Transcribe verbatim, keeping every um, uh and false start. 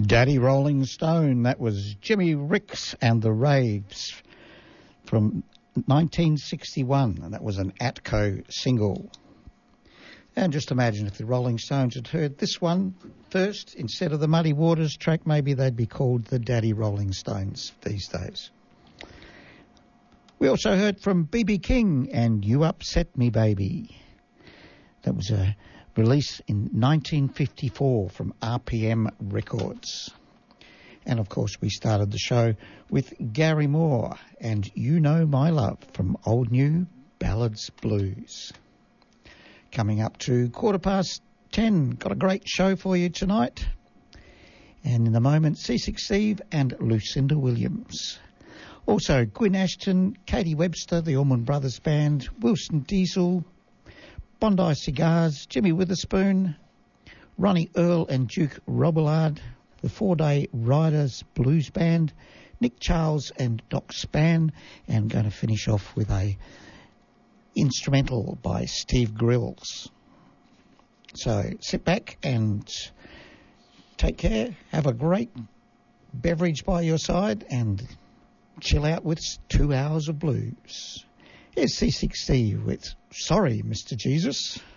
Daddy Rolling Stone, that was Jimmy Ricks and the Raves from nineteen sixty-one, and that was an Atco single. And just imagine if the Rolling Stones had heard this one first instead of the Muddy Waters track, maybe they'd be called the Daddy Rolling Stones these days. We also heard from B B King and You Upset Me Baby. That was a release in nineteen fifty-four from R P M Records. And of course we started the show with Gary Moore and You Know My Love from Old New Ballads Blues. Coming up to quarter past ten, got a great show for you tonight. And in a moment, C six Steve and Lucinda Williams. Also, Gwyn Ashton, Katie Webster, the Allman Brothers Band, Wilson Diesel, Bondi Cigars, Jimmy Witherspoon, Ronnie Earl and Duke Robillard, the Four Day Riders Blues Band, Nick Charles and Doc Spann, and going to finish off with a instrumental by Steve Grills. So sit back and take care, have a great beverage by your side and chill out with two hours of blues. Here's C six Steve with Sorry, Mister Jesus.